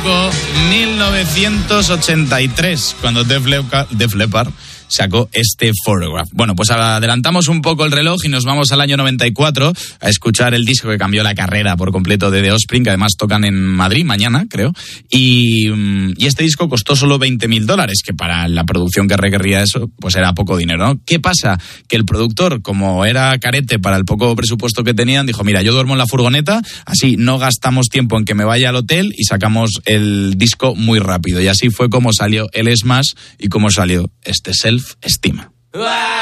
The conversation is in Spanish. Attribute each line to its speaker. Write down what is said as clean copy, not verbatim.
Speaker 1: 1983, cuando Def Leppard sacó este Photograph. Bueno, pues adelantamos un poco el reloj y nos vamos al año 94 a escuchar el disco que cambió la carrera por completo de The Offspring, que además tocan en Madrid mañana, creo. Y este disco costó solo $20,000, que para la producción que requería eso, pues era poco dinero, ¿no? ¿Qué pasa? Que el productor, como era carete para el poco presupuesto que tenían, dijo, mira, yo duermo en la furgoneta, así no gastamos tiempo en que me vaya al hotel y sacamos el disco muy rápido. Y así fue como salió el Smash y como salió este Self-Esteem.